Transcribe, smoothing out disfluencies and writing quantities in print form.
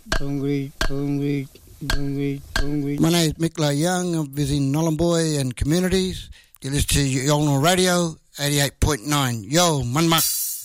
My name is Mick Young. I'm visiting Nhulunbuy and communities. You listen to Yolngu Radio 88.9. Yo, Manmak.